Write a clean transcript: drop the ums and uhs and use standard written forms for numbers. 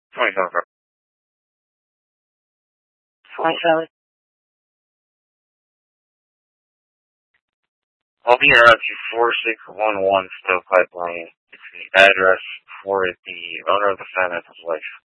27. I'll be around to 4611 Stowe Pipeline. It's the address for the owner of the San Anton's wife.